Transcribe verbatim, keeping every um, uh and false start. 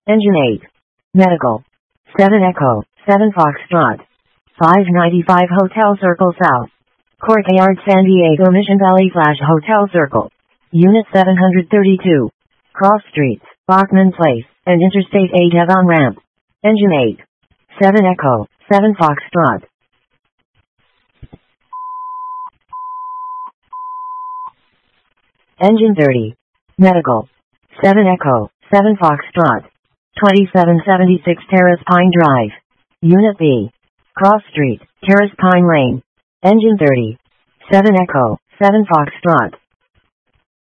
Engine eight. Medical. seven Echo, seven Foxtrot. five ninety-five Hotel Circle South. Courtyard San Diego Mission Valley Flash Hotel Circle. Unit seven thirty-two. Cross Streets, Bachman Place, and Interstate eight have on-ramp. Engine eight. seven Echo, seven Foxtrot. Engine thirty. Medical. seven Echo, seven Foxtrot. twenty-seven seventy-six Terrace Pine Drive. Unit B. Cross Street, Terrace Pine Lane. Engine thirty. seven Echo, seven Foxtrot.